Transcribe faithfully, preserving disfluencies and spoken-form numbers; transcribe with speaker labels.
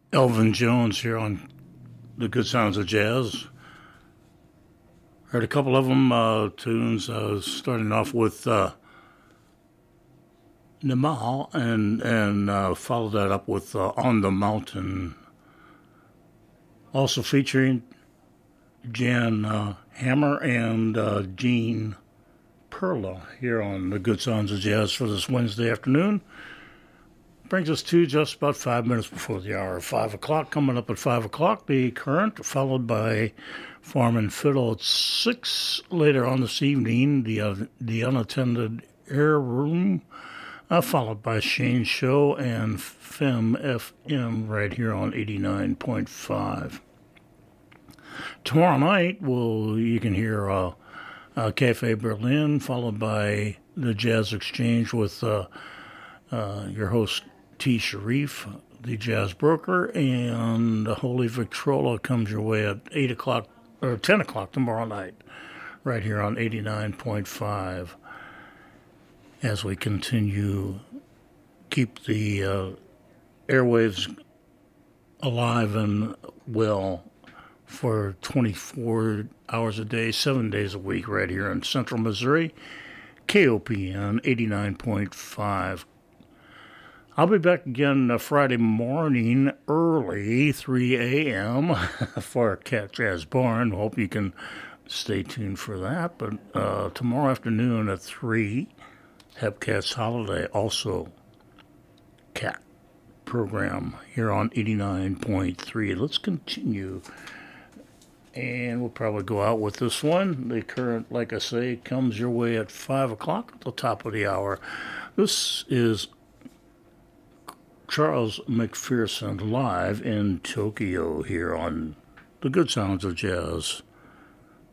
Speaker 1: Elvin Jones here on the Good Sounds of Jazz. Heard a couple of them uh, tunes, uh, starting off with uh, Nimal and and uh, followed that up with uh, On the Mountain. Also featuring Jan uh, Hammer and uh, Gene Perla here on the Good Sounds of Jazz for this Wednesday afternoon. Brings us to just about five minutes before the hour of five o'clock. Coming up at five o'clock, the current, followed by Farm and Fiddle at six. Later on this evening, the uh, the unattended air room, uh, followed by Shane's Show and F E M F M right here on eighty-nine point five. Tomorrow night, well, you can hear uh, uh, Cafe Berlin, followed by the Jazz Exchange with uh, uh, your host, T. Sharif, the jazz broker, and the Holy Victrola comes your way at eight o'clock or ten o'clock tomorrow night, right here on eighty-nine point five. As we continue, keep the uh, airwaves alive and well for twenty-four hours a day, seven days a week, right here in Central Missouri, K O P N eighty-nine point five. I'll be back again uh, Friday morning early, three a.m. for Cat Jazz Barn. Hope you can stay tuned for that. But uh, tomorrow afternoon at three, Hepcat's Holiday, also Cat program here on eighty-nine point three. Let's continue. And we'll probably go out with this one. The current, like I say, comes your way at five o'clock at the top of the hour. This is Charles McPherson live in Tokyo here on the Good Sounds of Jazz.